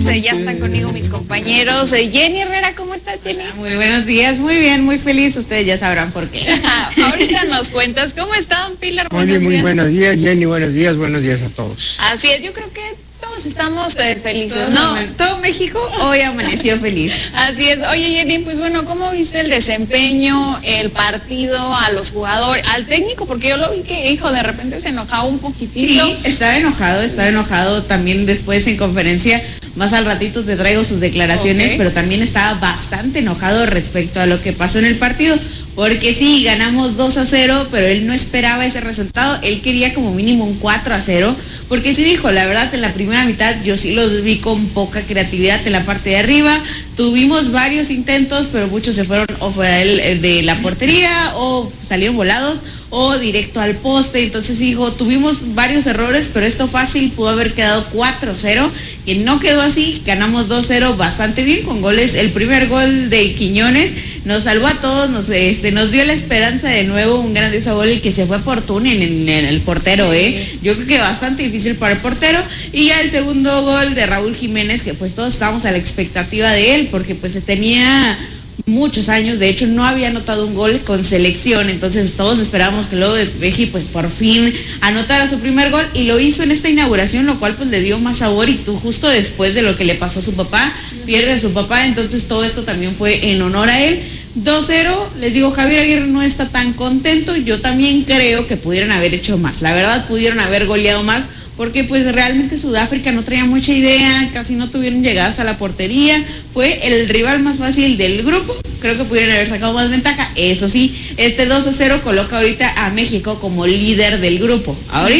Ya están conmigo mis compañeros. Jenny Herrera, ¿cómo estás, Jenny? Muy buenos días, muy bien, muy feliz. Ustedes ya sabrán por qué. Ahorita nos cuentas. ¿Cómo están, Pilar? Muy buenos días, Jenny. Buenos días a todos. Así es, yo creo que todos estamos felices, Todo México hoy amaneció feliz. Así es. Oye, Jenny, pues bueno, ¿cómo viste el desempeño, el partido, a los jugadores, al técnico? Porque yo lo vi que, hijo, de repente se enojaba un poquitito. Sí, estaba enojado también después en conferencia. Más al ratito te traigo sus declaraciones, pero también estaba bastante enojado respecto a lo que pasó en el partido. Porque sí, ganamos 2-0, pero él no esperaba ese resultado. Él quería como mínimo un 4-0. Porque sí dijo, la verdad, en la primera mitad yo sí los vi con poca creatividad en la parte de arriba. Tuvimos varios intentos, pero muchos se fueron o fuera de la portería o salieron volados o directo al poste. Entonces dijo, tuvimos varios errores, pero esto fácil pudo haber quedado 4-0, que no quedó así. Ganamos 2-0 bastante bien con goles. El primer gol de Quiñones nos salvó a todos, nos dio la esperanza de nuevo, un grandioso gol, el que se fue por túnel en el portero, sí. Yo creo que bastante difícil para el portero. Y ya el segundo gol de Raúl Jiménez, que pues todos estábamos a la expectativa de él, porque pues se tenía muchos años, de hecho no había anotado un gol con selección, entonces todos esperábamos que luego de Veji pues por fin anotara su primer gol, y lo hizo en esta inauguración, lo cual pues le dio más sabor, y tú justo después de lo que le pasó a su papá, pierde a su papá, entonces todo esto también fue en honor a él. 2-0, les digo, Javier Aguirre no está tan contento, yo también creo que pudieron haber hecho más, la verdad pudieron haber goleado más, porque pues realmente Sudáfrica no traía mucha idea, casi no tuvieron llegadas a la portería, fue el rival más fácil del grupo, creo que pudieron haber sacado más ventaja. Eso sí, este 2-0 coloca ahorita a México como líder del grupo.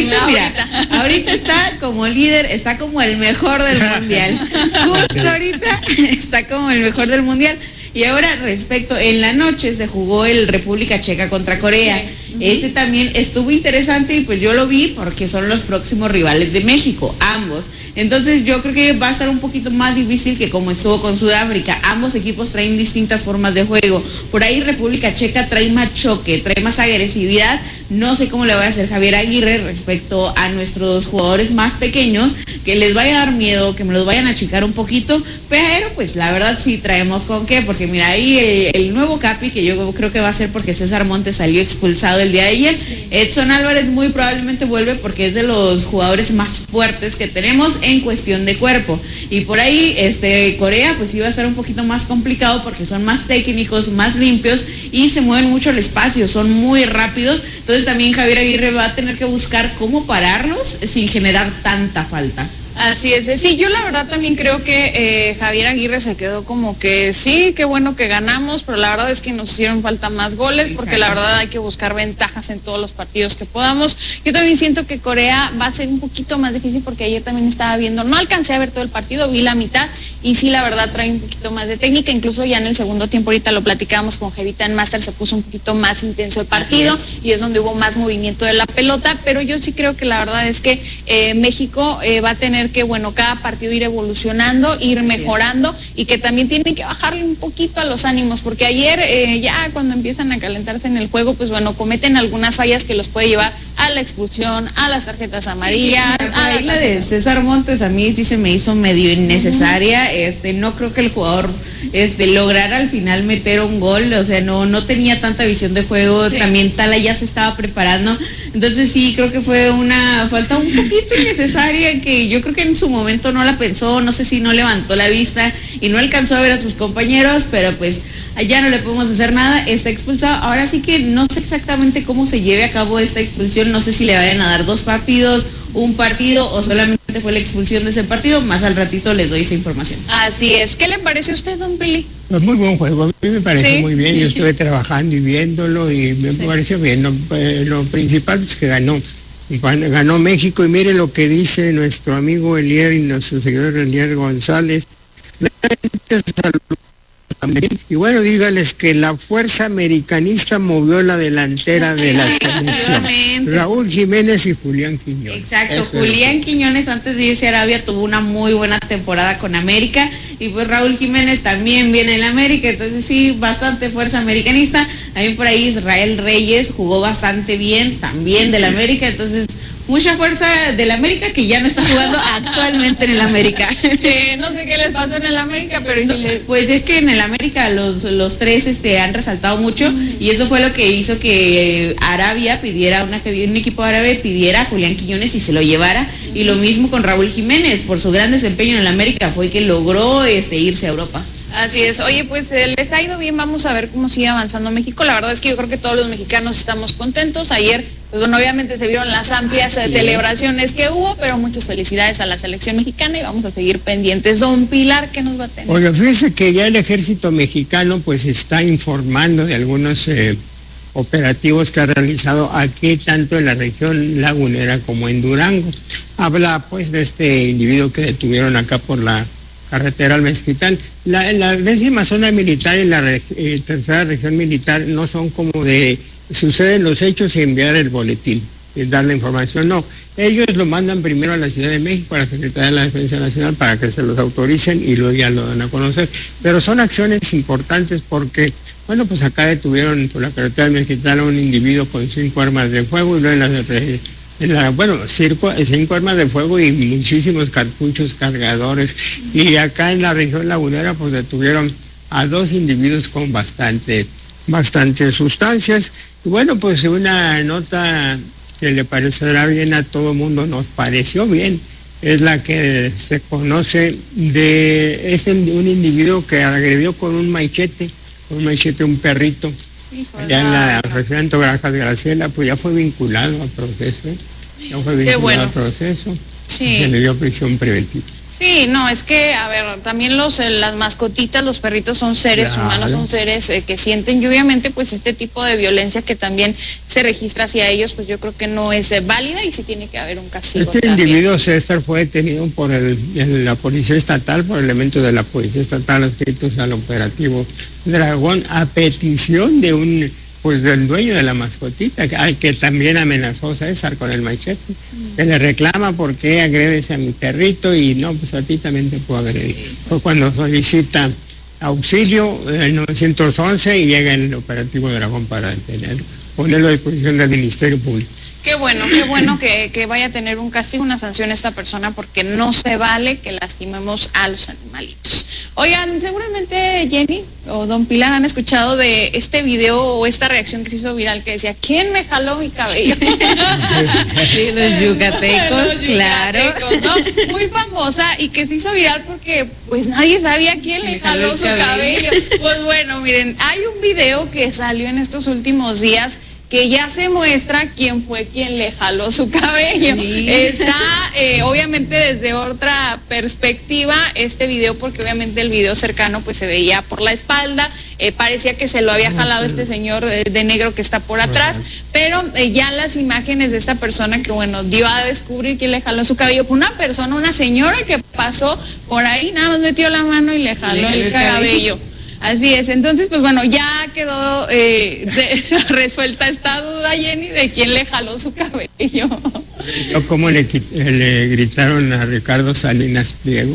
Ahorita está como líder, está como el mejor del mundial. Justo ahorita está como el mejor del mundial. Y ahora respecto, en la noche se jugó el República Checa contra Corea. Sí. Este también estuvo interesante y pues yo lo vi porque son los próximos rivales de México, ambos. Entonces yo creo que va a estar un poquito más difícil que como estuvo con Sudáfrica. Ambos equipos traen distintas formas de juego. Por ahí República Checa trae más choque, trae más agresividad. No sé cómo le va a hacer Javier Aguirre respecto a nuestros jugadores más pequeños, que les vaya a dar miedo, que me los vayan a achicar un poquito, pero pues la verdad sí traemos con qué, porque mira ahí el nuevo Capi, que yo creo que va a ser porque César Montes salió expulsado el día de ayer. Edson Álvarez muy probablemente vuelve porque es de los jugadores más fuertes que tenemos en cuestión de cuerpo, y por ahí Corea pues iba a ser un poquito más complicado porque son más técnicos, más limpios y se mueven mucho el espacio, son muy rápidos. Entonces también Javier Aguirre va a tener que buscar cómo pararlos sin generar tanta falta. Así es, sí, yo la verdad también creo que Javier Aguirre se quedó como que sí, qué bueno que ganamos, pero la verdad es que nos hicieron falta más goles, porque la verdad hay que buscar ventajas en todos los partidos que podamos. Yo también siento que Corea va a ser un poquito más difícil, porque ayer también estaba viendo, no alcancé a ver todo el partido, vi la mitad, y sí, la verdad trae un poquito más de técnica, incluso ya en el segundo tiempo, ahorita lo platicábamos con Jevita en Master, se puso un poquito más intenso el partido, y es donde hubo más movimiento de la pelota, pero yo sí creo que la verdad es que México va a tener que, bueno, cada partido ir evolucionando, ir mejorando, y que también tienen que bajarle un poquito a los ánimos, porque ayer ya cuando empiezan a calentarse en el juego, pues bueno, cometen algunas fallas que los puede llevar a la expulsión, a las tarjetas amarillas. Ahí la de César Montes a mí sí se me hizo medio innecesaria. No creo que el jugador lograra al final meter un gol, o sea, no tenía tanta visión de juego. Sí. También Tala ya se estaba preparando, entonces sí creo que fue una falta un poquito innecesaria, que yo creo que en su momento no la pensó, no sé si no levantó la vista y no alcanzó a ver a sus compañeros, pero pues allá no le podemos hacer nada, está expulsado. Ahora sí que no sé exactamente cómo se lleve a cabo esta expulsión, no sé si le vayan a dar 2 partidos, un partido, o solamente fue la expulsión de ese partido. Más al ratito les doy esa información. Así es. ¿Qué le parece a usted, don Pili? Pues muy buen juego, a mí me parece muy bien, yo estuve trabajando y viéndolo y me pareció bien. Lo principal es que ganó México, y mire lo que dice nuestro amigo Elier y nuestro seguidor Elier González. Y bueno, dígales que la fuerza americanista movió la delantera de la selección. Raúl Jiménez y Julián Quiñones. Exacto, Julián Quiñones antes de irse a Arabia tuvo una muy buena temporada con América, y pues Raúl Jiménez también viene en América, entonces sí, bastante fuerza americanista. También por ahí Israel Reyes jugó bastante bien, también del América, entonces mucha fuerza del América, que ya no está jugando actualmente en el América. No sé qué les pasó en el América, pero pues es que en el América los tres han resaltado mucho, y eso fue lo que hizo que Arabia pidiera un equipo árabe pidiera a Julián Quiñones y se lo llevara, y lo mismo con Raúl Jiménez, por su gran desempeño en el América fue que logró irse a Europa. Así es. Oye, pues les ha ido bien, vamos a ver cómo sigue avanzando México. La verdad es que yo creo que todos los mexicanos estamos contentos. Ayer, pues bueno, obviamente se vieron las amplias celebraciones que hubo, pero muchas felicidades a la selección mexicana y vamos a seguir pendientes. Don Pilar, ¿qué nos va a tener? Oye, fíjese que ya el ejército mexicano pues está informando de algunos operativos que ha realizado aquí, tanto en la región lagunera como en Durango. Habla pues de este individuo que detuvieron acá por la carretera al Mezquital. La 10ª zona militar y la tercera región militar no son como de suceden los hechos y enviar el boletín y dar la información, no. Ellos lo mandan primero a la Ciudad de México, a la Secretaría de la Defensa Nacional, para que se los autoricen y luego ya lo dan a conocer. Pero son acciones importantes porque, bueno, pues acá detuvieron por la carretera del Mezquital a un individuo con 5 armas de fuego y luego en 5 armas de fuego y muchísimos cartuchos, cargadores. Y acá en la región lagunera pues detuvieron a 2 individuos con bastantes sustancias. Y bueno, pues una nota que le parecerá bien a todo el mundo, nos pareció bien, es la que se conoce de un individuo que agredió con un machete, un perrito. Ya en la región Grajas Graciela, pues ya fue vinculado al proceso. Al proceso. Sí. Se le dio prisión preventiva. Sí, no, es que, a ver, también las mascotitas, los perritos son seres humanos, son seres que sienten, y obviamente pues este tipo de violencia que también se registra hacia ellos, pues yo creo que no es válida y sí tiene que haber un castigo. Este individuo, César, fue detenido por la Policía Estatal, por elementos de la Policía Estatal adscritos al operativo Dragón, a petición de del dueño de la mascotita, que también amenazó a César con el machete, que le reclama por qué agredes a mi perrito y no, pues a ti también te puedo agredir. Fue cuando solicita auxilio en 911 y llega el operativo Dragón para detenerlo, ponerlo a disposición del Ministerio Público. Qué bueno que vaya a tener un castigo, una sanción esta persona, porque no se vale que lastimemos a los animalitos. Oigan, seguramente Jenny o Don Pilar han escuchado de este video o esta reacción que se hizo viral que decía, ¿quién me jaló mi cabello? Sí, los yucatecos, claro. ¿No? Muy famosa y que se hizo viral porque pues nadie sabía quién le jaló su cabello. Pues bueno, miren, hay un video que salió en estos últimos días que ya se muestra quién fue quien le jaló su cabello. Sí. Está obviamente desde otra perspectiva este video, porque obviamente el video cercano pues se veía por la espalda, parecía que se lo había jalado este señor de negro que está por atrás, pero ya las imágenes de esta persona que bueno, dio a descubrir quién le jaló su cabello, fue una señora que pasó por ahí, nada más metió la mano y le jaló el cabello. Así es, entonces pues bueno, ya quedó resuelta esta duda, Jenny, de quién le jaló su cabello. Como le gritaron a Ricardo Salinas Pliego,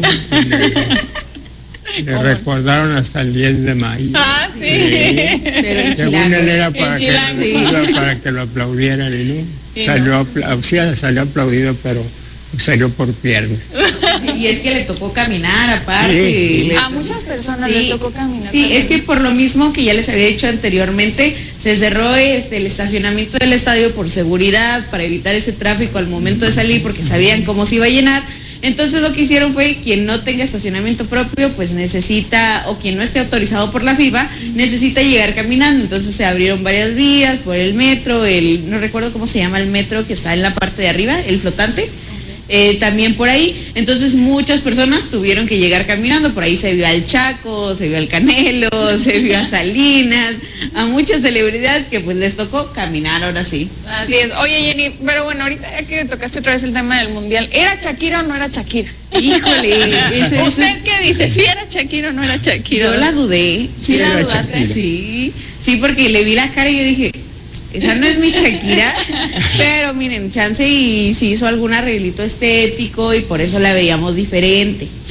le recordaron hasta el 10 de mayo. Ah, sí. Pero según él era para que lo aplaudieran y no. Salió aplaudido, pero salió por pierna. Y es que le tocó caminar aparte. Sí. A muchas personas les tocó caminar. Sí, también. Es que por lo mismo que ya les había dicho anteriormente, se cerró el estacionamiento del estadio por seguridad, para evitar ese tráfico al momento de salir, porque sabían cómo se iba a llenar. Entonces lo que hicieron fue, quien no tenga estacionamiento propio, pues necesita, o quien no esté autorizado por la FIFA, necesita llegar caminando. Entonces se abrieron varias vías por el metro, no recuerdo cómo se llama el metro que está en la parte de arriba, el flotante. También por ahí, entonces muchas personas tuvieron que llegar caminando, por ahí se vio al Chaco, se vio al Canelo, se vio a Salinas, a muchas celebridades que pues les tocó caminar ahora sí. Así es. Oye Jenny, pero bueno, ahorita ya que tocaste otra vez el tema del mundial, ¿era Shakira o no era Shakira? Híjole, ¿Usted qué dice? ¿Sí era Shakira o no era Shakira? Yo la dudé. ¿Sí la dudaste? Sí, porque le vi la cara y yo dije, esa no es mi Shakira, pero miren, chance y si hizo algún arreglito estético y por eso la veíamos diferente. Sí,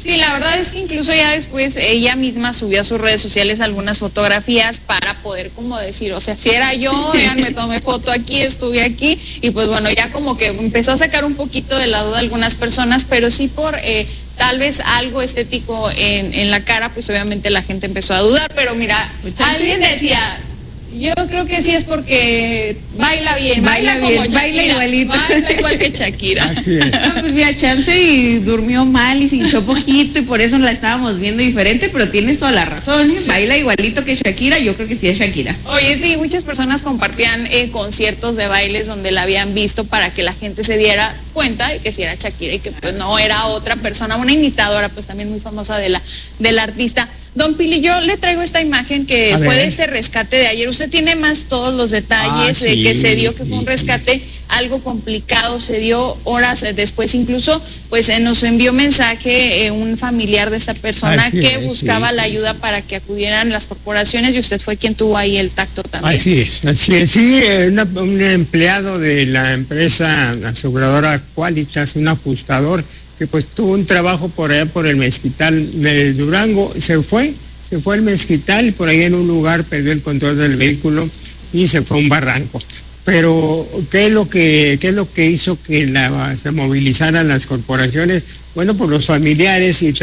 Sí, la verdad es que incluso ya después ella misma subió a sus redes sociales algunas fotografías para poder como decir, o sea, si era yo, vean, me tomé foto aquí, estuve aquí, y pues bueno, ya como que empezó a sacar un poquito de la duda algunas personas, pero sí por tal vez algo estético en la cara, pues obviamente la gente empezó a dudar, pero mira, alguien decía, yo creo que sí es porque baila bien, baila como Shakira, baila igualito. baila igual que Shakira. Así es. No, pues mira, chance y durmió mal y se hinchó poquito y por eso la estábamos viendo diferente, pero tienes toda la razón, ¿eh? Sí. Baila igualito que Shakira, yo creo que sí es Shakira. Oye, sí, muchas personas compartían conciertos de bailes donde la habían visto para que la gente se diera cuenta de que sí era Shakira y que pues no era otra persona, una imitadora pues también muy famosa de la artista. Don Pili, yo le traigo esta imagen que fue de este rescate de ayer. Usted tiene más todos los detalles de que se dio, que fue un rescate algo complicado, se dio horas después, incluso pues nos envió mensaje un familiar de esta persona que buscaba la ayuda para que acudieran las corporaciones y usted fue quien tuvo ahí el tacto también. Así es, sí, un empleado de la empresa aseguradora Qualitas, un ajustador, que pues tuvo un trabajo por allá por el Mezquital de Durango, se fue al Mezquital y por ahí en un lugar perdió el control del vehículo y se fue a un barranco. Pero ¿qué es lo que hizo que se movilizaran las corporaciones? Bueno, por los familiares y